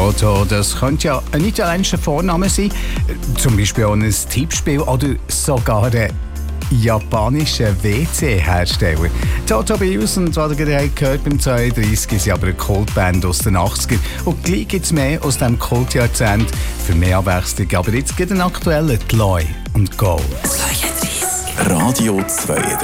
Toto, das könnte ja ein italienischer Vorname sein, zum Beispiel auch ein Tippspiel oder sogar ein japanischer WC-Hersteller. Toto bei uns, und was ihr gerade gehört beim 32, sind aber eine Kultband aus den 80er. Und gleich gibt es mehr aus diesem Kultjahrzehnt für mehr Abwechslung. Aber jetzt gibt es einen aktuellen, die Loi und Gold. 32. Radio 32.